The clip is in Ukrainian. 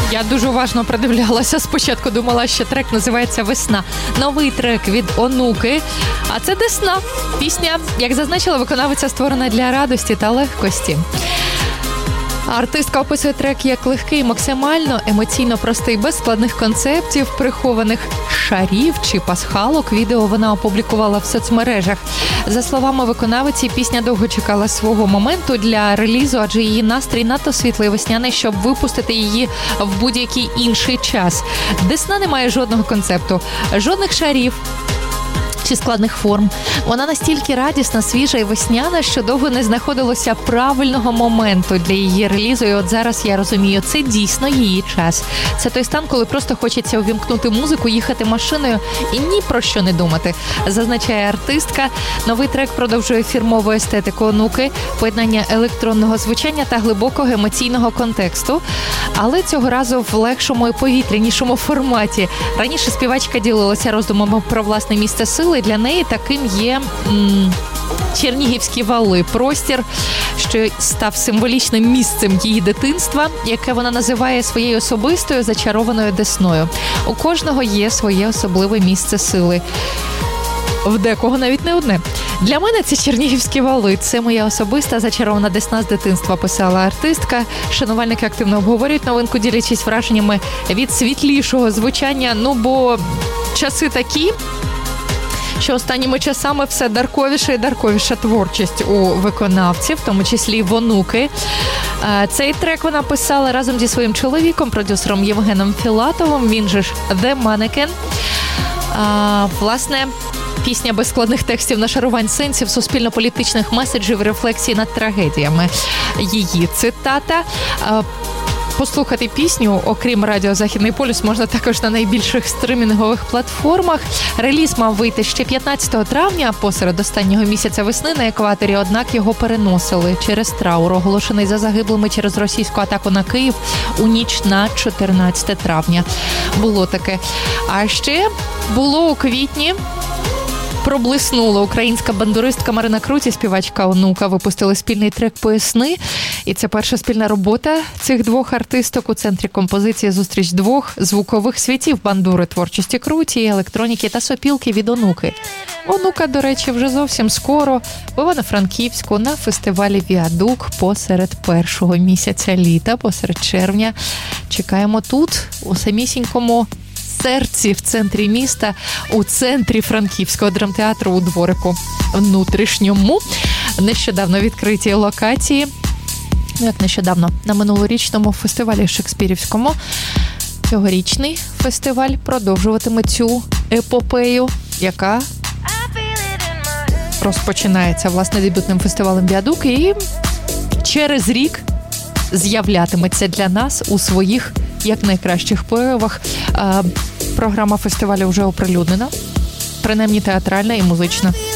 Я дуже уважно придивлялася. Спочатку думала, що трек називається «Весна». Новий трек від Онуки. А це «Десна». Пісня, як зазначила виконавиця, створена для радості та легкості. Артистка описує трек як легкий, максимально емоційно простий, без складних концептів, прихованих шарів чи пасхалок. Відео вона опублікувала в соцмережах. За словами виконавиці, пісня довго чекала свого моменту для релізу, адже її настрій надто світлий весняний, щоб випустити її в будь-який інший час. «Десна» не має жодного концепту, жодних шарів чи складних форм. Вона настільки радісна, свіжа і весняна, що довго не знаходилося правильного моменту для її релізу. І от зараз я розумію, це дійсно її час. Це той стан, коли просто хочеться увімкнути музику, їхати машиною і ні про що не думати, зазначає артистка. Новий трек продовжує фірмову естетику Онуки, поєднання електронного звучання та глибокого емоційного контексту, але цього разу в легшому і повітрянішому форматі. Раніше співачка ділилася роздумами про власне місце сили. Для неї таким є Чернігівські вали, простір, що став символічним місцем її дитинства, яке вона називає своєю особистою зачарованою Десною. У кожного є своє особливе місце сили. В декого навіть не одне. Для мене це Чернігівські вали. Це моя особиста зачарована Десна з дитинства, писала артистка. Шанувальники активно обговорюють новинку, ділячись враженнями від світлішого звучання. Бо часи такі, що останніми часами все дарковіша і дарковіша творчість у виконавців, в тому числі в Онуки. Цей трек вона писала разом зі своїм чоловіком, продюсером Євгеном Філатовим, він же ж The Mannequin. Власне, пісня без складних текстів, нашарувань сенсів, суспільно-політичних меседжів, рефлексій над трагедіями. Її цитата. Послухати пісню, окрім радіо «Західний полюс», можна також на найбільших стримінгових платформах. Реліз мав вийти ще 15 травня, посеред останнього місяця весни на екваторі, однак його переносили через траур, оголошений за загиблими через російську атаку на Київ у ніч на 14 травня. Було таке. А ще було у квітні. Проблиснула українська бандуристка Марина Круць і співачка Онука. Випустили спільний трек «Поясни». І це перша спільна робота цих двох артисток. У центрі композиції зустріч двох звукових світів бандури, творчості Круті, електроніки та сопілки від Онуки. Онука, до речі, вже зовсім скоро в Івано-Франківську на фестивалі «Віадук» посеред першого місяця літа, посеред червня. Чекаємо тут, у самісінькому серці, в центрі міста, у центрі Франківського драмтеатру у дворику внутрішньому. Нещодавно відкриті локації. Як нещодавно, на минулорічному фестивалі Шекспірівському. Цьогорічний фестиваль продовжуватиме цю епопею, яка розпочинається, власне, дебютним фестивалем «Віадук» і через рік з'являтиметься для нас у своїх як найкращих проявах. Програма фестивалю вже оприлюднена, принаймні театральна і музична.